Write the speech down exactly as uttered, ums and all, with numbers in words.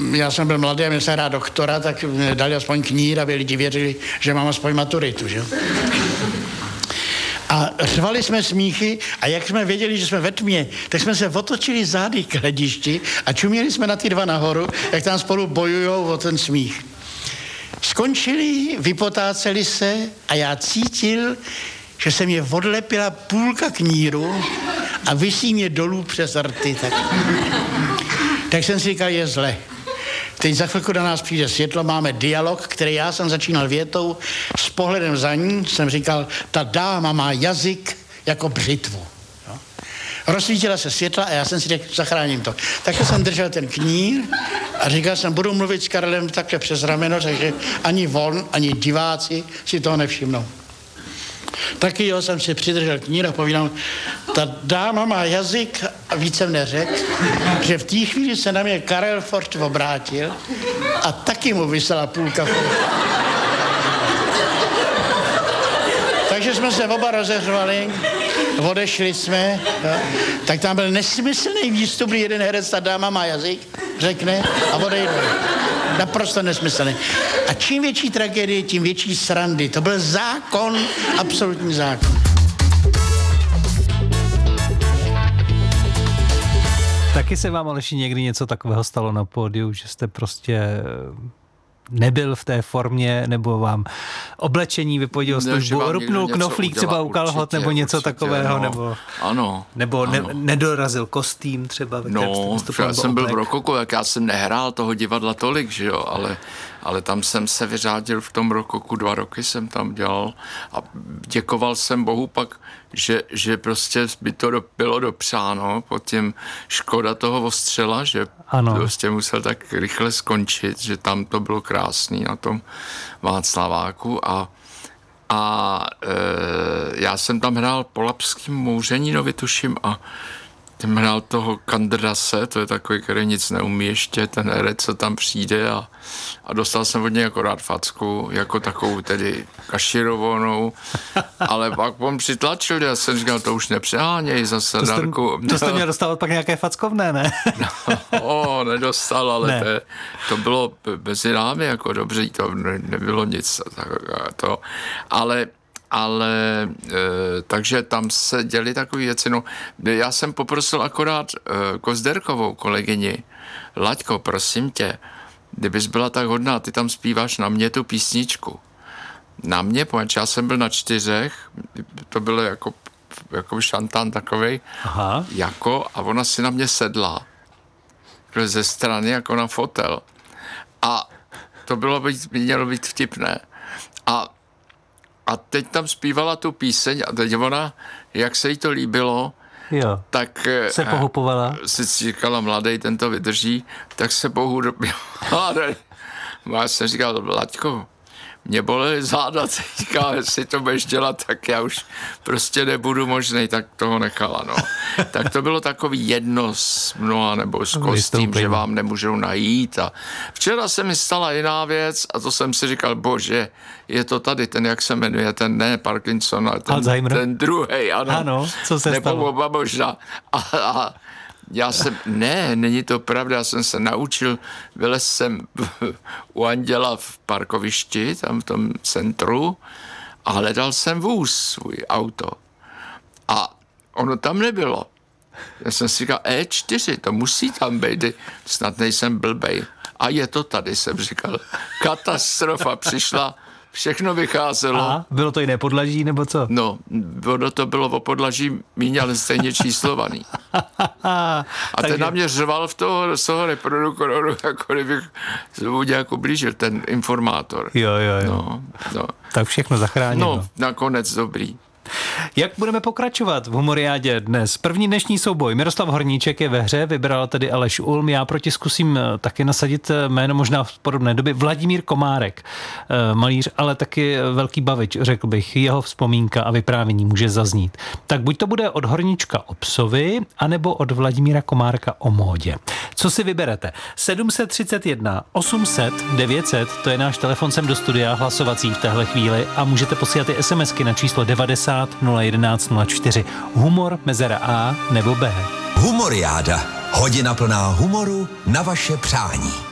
já jsem byl mladý a měl jsem rád doktora, tak mě dali aspoň knír, aby lidi věřili, že mám aspoň maturitu, že? A řvali jsme smíchy a jak jsme věděli, že jsme ve tmě, tak jsme se otočili zády k hledišti a čuměli jsme na ty dva nahoru, jak tam spolu bojujou o ten smích. Skončili, vypotáceli se a já cítil, že se mě odlepila půlka kníru a visí mě dolů přes rty. Tak, tak jsem si říkal, je zle. Teď za chvilku do nás přijde světlo, máme dialog, který já jsem začínal větou, s pohledem za ní jsem říkal, ta dáma má jazyk jako břitvu. Jo? Rozsvítila se světla a já jsem si řekl, zachráním to. Takže jsem držel ten knír a říkal jsem, budu mluvit s Karlem takhle přes rameno, takže ani on, ani diváci si toho nevšimnou. Taky jo, jsem si přidržel knír a povídal, ta dáma má jazyk a víc jsem neřekl, že v té chvíli se na mě Karel Fort obrátil a taky mu vysela půlka Fort. Takže jsme se oba rozeřvali, odešli jsme, jo. Tak tam byl nesmyslný výstup, kdy jeden herec, ta dáma má jazyk, řekne a odejde. Naprosto nesmyslný. A čím větší tragédie, tím větší srandy. To byl zákon, absolutní zákon. Taky se vám, Aleši, někdy něco takového stalo na pódiu, že jste prostě nebyl v té formě, nebo vám oblečení vypovědělo službu, rupnul knoflík třeba u kalhot, nebo něco určitě, takového, no, nebo, ano, nebo ano. Ne, nedorazil kostým třeba. No, já jsem byl v rokoku, jak já jsem nehrál toho divadla tolik, že jo, ale, ale tam jsem se vyřádil v tom rokoku, dva roky jsem tam dělal a děkoval jsem Bohu pak, že, že prostě by to do, bylo dopřáno, pod tím škoda toho ostřela, že ano. Prostě musel tak rychle skončit, že tam to bylo krásný na tom Václaváku a, a e, já jsem tam hrál Polapským Mouřeninovi, tuším, a tím hrál toho Kandrase, to je takový, který nic neumí ještě, ten herec, co tam přijde a, a dostal jsem od něj akorát facku, jako takovou tedy kaširovanou, ale pak on přitlačil, já jsem říkal, to už nepřeháněj zase, to Darku. Jste, to jste měl dostávat pak nějaké fackovné, ne? No, nedostal, ale ne. to, to bylo mezi námi jako dobře, to ne, nebylo nic, tak, to, ale Ale e, takže tam se děly takové věci. No, já jsem poprosil akorát e, Kozderkovou kolegyni, Laďko, prosím tě, kdybys byla tak hodná, ty tam zpíváš na mě tu písničku. Na mě, poněč já jsem byl na čtyřech, to bylo jako, jako šantán takovej, aha. Jako, a ona si na mě sedla ze strany jako na fotel. A to bylo být, mělo být vtipné. A A teď tam zpívala tu píseň a teď ona, jak se jí to líbilo, jo. tak se pohupovala. Si říkala, mladej, ten to vydrží, tak se pohudobila. Já jsem říkal, Laďko, mě bolely záda, říká, jestli to budeš dělat, tak já už prostě nebudu možnej, tak toho nechala, no. Tak to bylo takový jedno z mnoha, nebo s kostým, že vám nemůžou najít. A včera se mi stala jiná věc a to jsem si říkal, bože, je to tady, ten, jak se jmenuje, ten ne Parkinson, ale ten, ten druhej, ano. Ano, co se nebo stalo? Oba možná. A, a já jsem, ne, není to pravda, já jsem se naučil, vylez jsem u Anděla v parkovišti, tam v tom centru a hledal jsem vůz, svůj auto. A ono tam nebylo. Já jsem si říkal, E čtyři, to musí tam být, snad nejsem blbej. A je to tady, jsem říkal. Katastrofa přišla, všechno vycházelo. A bylo to jiné podlaží, nebo co? No, ono to bylo o podlaží míň, ale stejně číslovaný. A takže... ten na mě řval v toho, z toho reproduktoru, jako kdybych mu nějak ublížil, ten informátor. Jo, jo, jo. No, no. Tak všechno zachráněno. No, nakonec dobrý. Jak budeme pokračovat v Humoriádě dnes? První dnešní souboj. Miroslav Horníček je ve hře, vybral tedy Aleš Ulm. Já proti zkusím taky nasadit jméno možná v podobné době. Vladimír Komárek, malíř, ale taky velký bavič, řekl bych. Jeho vzpomínka a vyprávění může zaznít. Tak buď to bude od Horníčka o psovi, anebo od Vladimíra Komárka o módě. Co si vyberete? sedm set třicet jedna osm set devět set, to je náš telefon sem do studia hlasovací v téhle chvíli a můžete posílat i SMSky na číslo devadesát nula jedenáct nula čtyři. Humor, mezera A nebo B. Humoriáda. Hodina plná humoru na vaše přání.